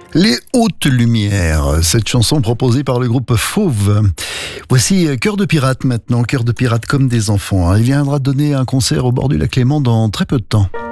Les Hautes Lumières, cette chanson proposée par le groupe Fauve. Voici Cœur de Pirate maintenant, Cœur de Pirate comme des enfants. Il viendra donner un concert au bord du lac Léman dans très peu de temps.